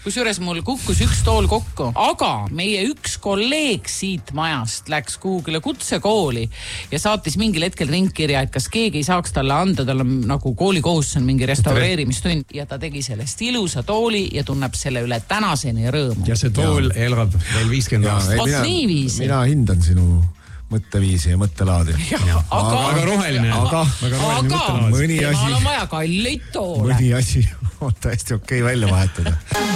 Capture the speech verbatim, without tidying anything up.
kusjuures mul kukkus üks tool kokku, aga meie üks kolleeg siit majast läks kuhugile kutsekooli ja saatis mingil hetkel ringkirja, et kas keegi ei saaks talle anda, tal on nagu koolikohustus on mingi restaureerimistund ja ta tegi sellest ilusa tooli ja tunneb selle üle tänaseni rõõmu. Ja see tool ja. elab veel viiskümmend aastat. Ot nii viisi. Mina hindan sinu mõtteviisi ja mõttelaadi. Aga, aga roheline. Aga, aga, aga mõni asi, on vaja kalleid toole. Mõni asi on täiesti okei välja vahetada.